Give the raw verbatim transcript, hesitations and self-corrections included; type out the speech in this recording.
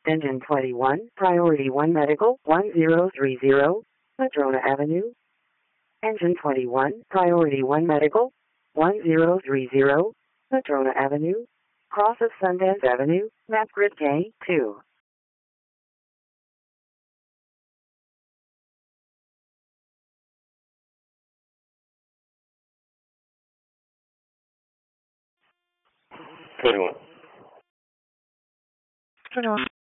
Engine twenty-one, Priority one Medical, one zero three zero, Madrona Avenue. Engine twenty-one, Priority one Medical, one zero three zero, Madrona Avenue. Cross of Sundance Avenue, map grid K two. twenty-one. twenty-one.